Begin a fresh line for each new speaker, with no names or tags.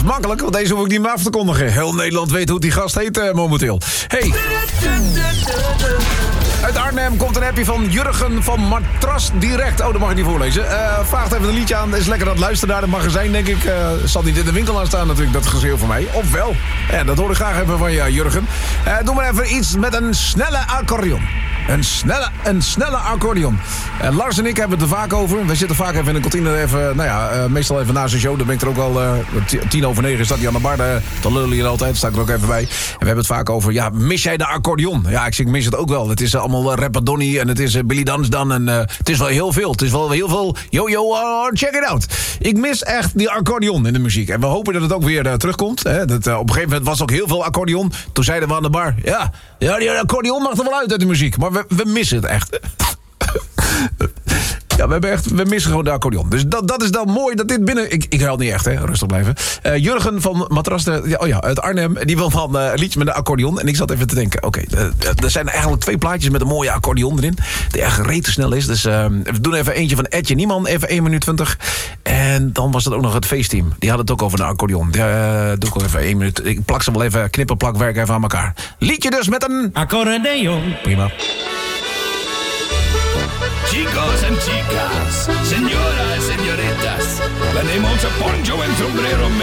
makkelijk, want deze hoef ik niet meer af te kondigen. Heel Nederland weet hoe die gast heet momenteel. Hey. Uit Arnhem komt een appje van Jurgen van Matras Direct. Oh, dat mag ik niet voorlezen. Vraagt even een liedje aan. Is lekker aan het luisteren naar het magazijn, denk ik. Zal niet in de winkel aan staan natuurlijk, dat gezeel van mij. Of wel? Ja, dat hoor ik graag even van je, Jurgen. Doe maar even iets met een snelle accordeon. Een snelle accordeon. Lars en ik hebben het er vaak over. We zitten vaak even in de kantine. Even, meestal even na zijn show. Dan ben ik er ook al 9:10 staat hij aan de bar. Dan lullen hier altijd. Sta ik er ook even bij. En we hebben het vaak over. Ja, mis jij de accordeon? Ja, ik mis het ook wel. Het is allemaal Rappadonny en het is Billy Dansdan. En het is wel heel veel. Het is wel heel veel. Check it out. Ik mis echt die accordeon in de muziek. En we hopen dat het ook weer terugkomt. Hè? Op een gegeven moment was ook heel veel accordeon. Toen zeiden we aan de bar. Ja, die accordeon mag er wel uit de muziek. Maar we missen het echt. Ja, we missen gewoon de accordeon. Dus dat is dan mooi dat dit binnen... Ik huil niet echt, hè. Rustig blijven. Jurgen van Matras uit Arnhem. Die wil van een liedje met een accordeon. En ik zat even te denken. Oké, er zijn eigenlijk 2 plaatjes met een mooie accordeon erin. Die echt rete snel is. Dus we doen even eentje van Etje Nieman. Even 1 minuut 20. En dan was dat ook nog het feestteam. Die hadden het ook over een accordeon. Doe ik al even 1 minuut. Ik plak ze wel even, knippen, plakwerk even aan elkaar. Liedje dus met een... accordeon. Prima.
Chicos and chicas, señoras, señoritas, venimos a poncho en sombrero, me